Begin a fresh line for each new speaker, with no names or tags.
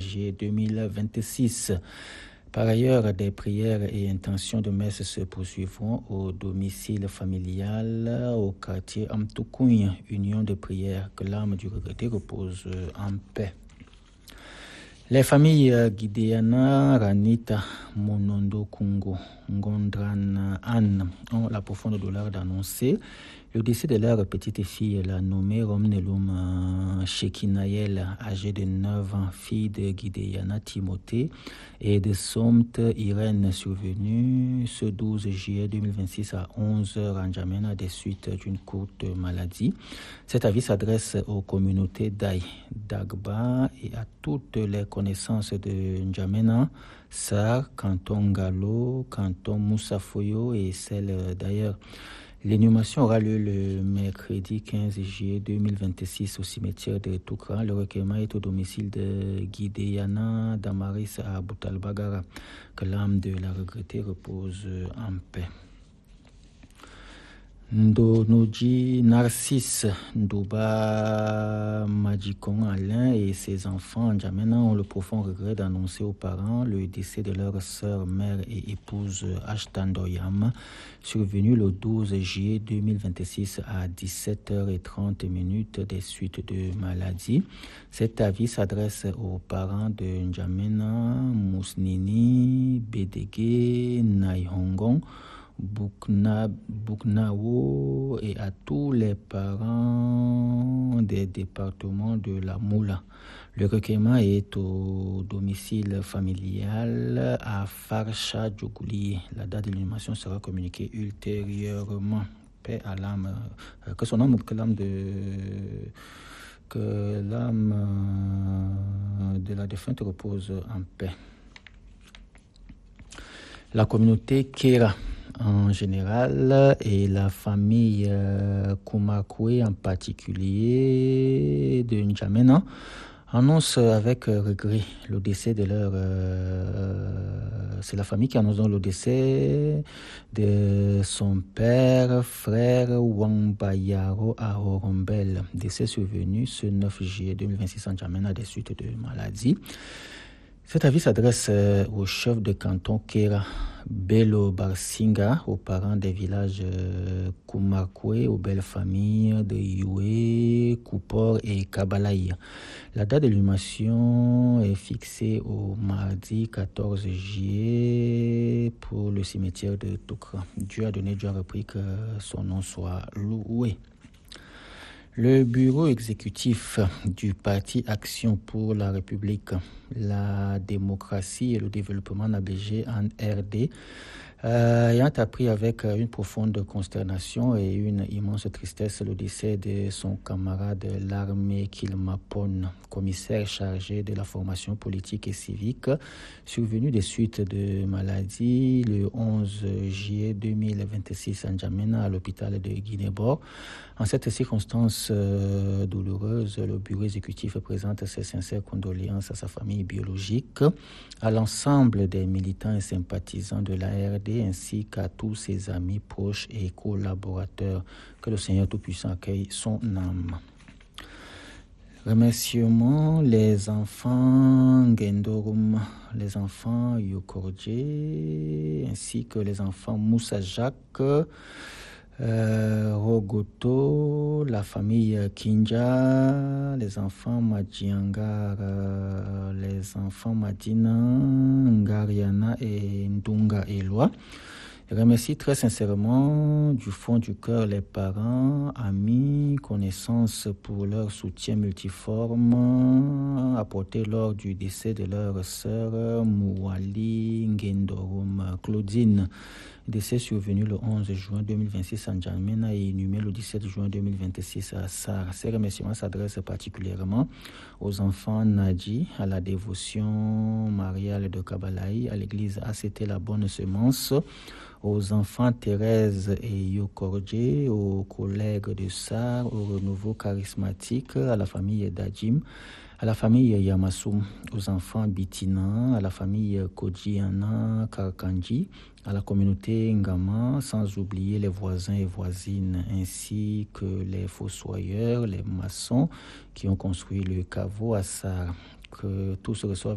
juillet 2026. Par ailleurs, des prières et intentions de messe se poursuivront au domicile familial au quartier Amtoukougne, union de prière. Que l'âme du regretté repose en paix. Les familles Gideana, Ranita, Monondo, Kungo, Ngondran, Anne ont la profonde douleur d'annoncer le décès de leur petite fille, la nommée Romnelum Shekinayel, âgée de 9 ans, fille de Gideana Timothée et de Somt Irène, survenue ce 12 juillet 2026 à 11h en N'Djamena des suites d'une courte maladie. Cet avis s'adresse aux communautés d'Aï, d'Agba et à toutes les connaissances de N'Djamena, Sar, Canton Galo, Canton Moussafoyo et celle d'ailleurs. L'inhumation aura lieu le mercredi 15 juillet 2026 au cimetière de Toukra. Le recueillement est au domicile de Gideana Damaris à Boutalbagara. Que l'âme de la regrettée repose en paix. Ndonoji Narcisse Ndouba Majikon Alain et ses enfants N'Djamena ont le profond regret d'annoncer aux parents le décès de leur sœur, mère et épouse Ashtandoyam, survenu le 12 juillet 2026 à 17h30 des suites de maladie. Cet avis s'adresse aux parents de N'Djamena, Mousnini, Bédégué, Naïhongon, Buknao et à tous les parents des départements de la Moula. Le recueillement est au domicile familial à Farsha Djogouli. La date de l'inhumation sera communiquée ultérieurement. Paix à l'âme, que son âme, que l'âme de la défunte repose en paix. La communauté Kera en général et la famille Koumakoué en particulier de N'Djamena annoncent avec regret le décès de leur... c'est la famille qui annonce donc le décès de son père, frère Wangbayaro Ahorombel, décès survenu ce 9 juillet 2026 en N'Djamena des suites de maladie. Cet avis s'adresse au chef de canton Kera, Bello Barsinga, aux parents des villages Koumakoué, aux belles familles de Youé, Koupor et Kabalaï. La date de l'inhumation est fixée au mardi 14 juillet pour le cimetière de Toukra. Dieu a donné, Dieu a repris, que son nom soit loué. Le bureau exécutif du parti Action pour la République, la démocratie et le développement ABG en RD, ayant appris avec une profonde consternation et une immense tristesse le décès de son camarade Larmé Kilmapon, commissaire chargé de la formation politique et civique, survenu des suites de maladie le 11 juillet 2026 à N'Djamena à l'hôpital de Guinée-Bord. En cette circonstance douloureuse, le bureau exécutif présente ses sincères condoléances à sa famille biologique, à l'ensemble des militants et sympathisants de la RD, ainsi qu'à tous ses amis proches et collaborateurs. Que le Seigneur Tout-Puissant accueille son âme. Remerciements les enfants Gendorum, les enfants Yokorje, ainsi que les enfants Moussa Jacques, Rogoto, la famille Kinja, les enfants Madjiangar, les enfants Madina, Ngariana et Ndunga Eloi. Je remercie très sincèrement du fond du cœur les parents, amis, connaissances pour leur soutien multiforme apporté lors du décès de leur sœur Mouali Ngendorum Claudine. Décès survenu le 11 juin 2026 à N'Djamena et inhumé le 17 juin 2026 à Sar. Ces remerciements s'adressent particulièrement aux enfants Nadji, à la dévotion mariale de Kabalaï, à l'église ACT La Bonne Semence, aux enfants Thérèse et Yokorje, aux collègues de Sar, au renouveau charismatique, à la famille Dajim, à la famille Yamassoum, aux enfants Bitina, à la famille Kodjiana Karkanji, à la communauté Ngama, sans oublier les voisins et voisines, ainsi que les fossoyeurs, les maçons qui ont construit le caveau à Sar. Que tous reçoivent